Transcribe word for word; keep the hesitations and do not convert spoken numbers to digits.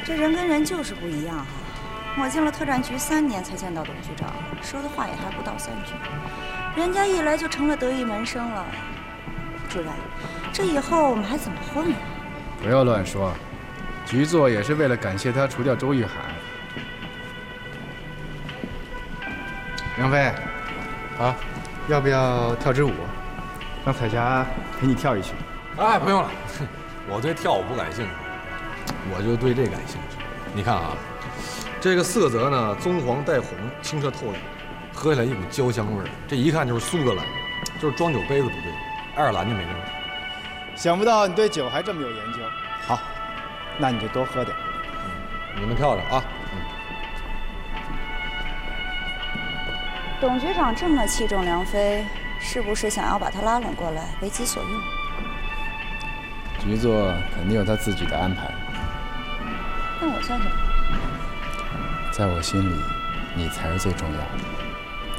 这人跟人就是不一样哈。我进了特战局三年才见到董局长，说的话也还不到三句，人家一来就成了得意门生了。主任，这以后我们还怎么混啊？ 不要乱说，局座也是为了感谢他除掉周玉海。杨飞， 啊， 要不要跳支舞？让彩霞陪你跳一曲。 哎，不用了，我对跳舞不感兴趣，我就对这感兴趣。你看啊，这个色泽呢，棕黄带红，清澈透亮，喝起来一股焦香味儿，这一看就是苏格兰，就是装酒杯子不对，爱尔兰就没那味儿。 想不到你对酒还这么有研究。好，那你就多喝点。 嗯，你们跳着啊。嗯。 董局长这么器重梁飞，是不是想要把他拉拢过来，为己所用？ 局座肯定有他自己的安排。 那我算什么？ 在我心里，你才是最重要的。